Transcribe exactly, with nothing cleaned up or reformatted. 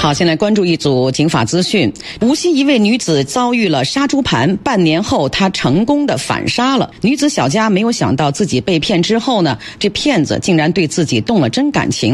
好，先来关注一组警法资讯。无锡一位女子遭遇了杀猪盘，半年后她成功的反杀了。女子小佳没有想到自己被骗之后呢，这骗子竟然对自己动了真感情。